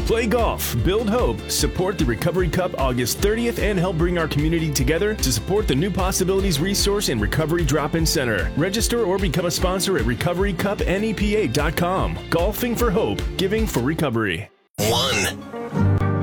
Play golf, build hope, support the Recovery Cup August 30th, and help bring our community together to support the New Possibilities Resource and Recovery Drop-In Center. Register or become a sponsor at recoverycupnepa.com. Golfing for hope, giving for recovery. 1